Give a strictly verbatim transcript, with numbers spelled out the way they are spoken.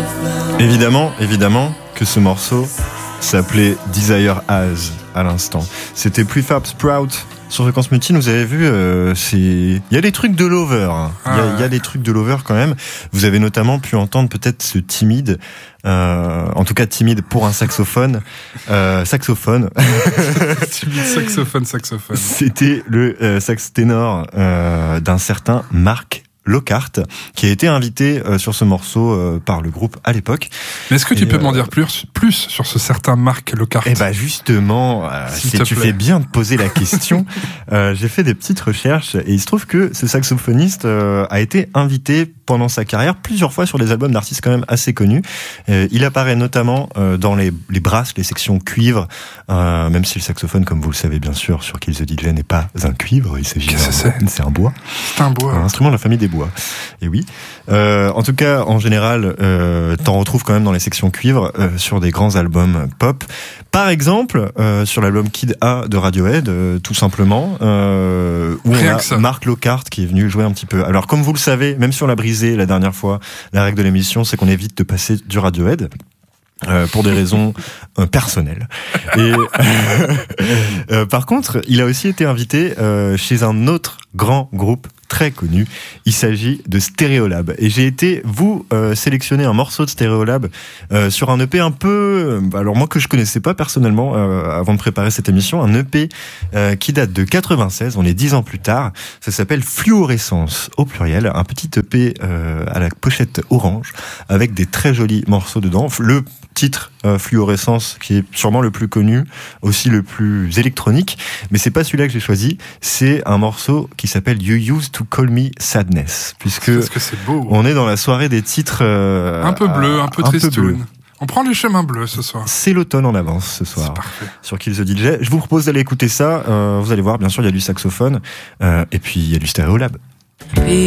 Évidemment, évidemment que ce morceau s'appelait Desire As à l'instant. C'était Prefab Sprout sur Fréquence Mutine. Vous avez vu, euh, c'est il y a des trucs de Lover. Hein. Il y a, il y a des trucs de Lover quand même. Vous avez notamment pu entendre peut-être ce timide, euh, en tout cas timide pour un saxophone, euh, saxophone. Timide saxophone, saxophone. C'était le euh, sax ténor euh, d'un certain Mark Lockhart, qui a été invité euh, sur ce morceau euh, par le groupe à l'époque. Mais est-ce que tu Et, peux euh, m'en dire plus, plus sur ce certain Mark Lockhart ? Eh ben justement, euh, c'est, tu plaît. fais bien de poser la question. euh, j'ai fait des petites recherches et il se trouve que ce saxophoniste euh, a été invité pendant sa carrière plusieurs fois sur des albums d'artistes quand même assez connus. Euh, il apparaît notamment euh, dans les, les brasses, les sections cuivre, euh, même si le saxophone, comme vous le savez bien sûr, sur Kill the D J n'est pas un cuivre, il s'agit Qu'est-ce d'un que c'est ? c'est un bois. C'est un bois. Un instrument de la famille des bois. Et oui. Euh, en tout cas, en général, euh, t'en retrouves quand même dans les sections cuivre euh, sur des grands albums pop. Par exemple, euh, sur l'album Kid A de Radiohead, euh, tout simplement, euh, où Rien on que ça. a Mark Lockhart qui est venu jouer un petit peu. Alors, comme vous le savez, même si on l'a brisé la dernière fois, la règle de l'émission, c'est qu'on évite de passer du Radiohead. Euh, pour des raisons euh, personnelles. Et euh, par contre, il a aussi été invité euh, chez un autre grand groupe très connu. Il s'agit de Stereolab. Et j'ai été vous euh, sélectionner un morceau de Stereolab euh, sur un E P un peu, euh, alors moi que je connaissais pas personnellement euh, avant de préparer cette émission, un E P euh, qui date de quatre-vingt-seize. On est dix ans plus tard. Ça s'appelle Fluorescence au pluriel, un petit E P euh, à la pochette orange avec des très jolis morceaux dedans. Le titre euh, Fluorescence qui est sûrement le plus connu, aussi le plus électronique, mais c'est pas celui-là que j'ai choisi, c'est un morceau qui s'appelle You Used to Call Me Sadness, puisque Parce que c'est beau. on est dans la soirée des titres euh, Un peu bleu, un peu un peu bleu. tristoun. On prend les chemins bleus ce soir. C'est l'automne en avance ce soir. C'est parfait. Sur Kill the D J. Je vous propose d'aller écouter ça. Euh, vous allez voir, bien sûr, il y a du saxophone euh, et puis il y a du Stereolab.